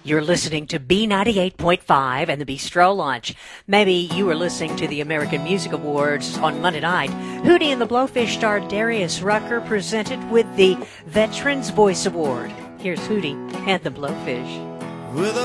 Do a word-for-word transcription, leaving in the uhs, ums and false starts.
You're listening to B ninety-eight point five and the Bistro Lunch. Maybe you were listening to the American Music Awards on Monday night. Hootie and the Blowfish star Darius Rucker presented with the Veterans Voice Award. Here's Hootie and the Blowfish. With a